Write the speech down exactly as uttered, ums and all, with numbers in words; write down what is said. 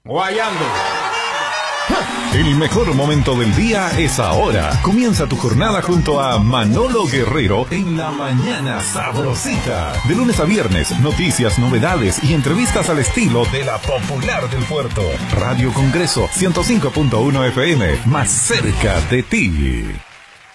Guayando. El mejor momento del día es ahora. Comienza tu jornada junto a Manolo Guerrero en La Mañana Sabrosita. De lunes a viernes, noticias, novedades y entrevistas al estilo de la popular del puerto. Radio Congreso ciento cinco punto uno F M, más cerca de ti.